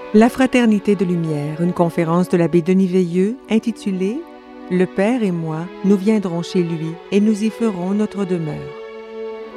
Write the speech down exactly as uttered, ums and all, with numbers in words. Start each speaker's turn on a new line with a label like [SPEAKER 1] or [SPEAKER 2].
[SPEAKER 1] La Fraternité de Lumière, une conférence de l'abbé Denis Veilleux intitulée « Le Père et moi, nous viendrons chez lui et nous y ferons notre demeure ».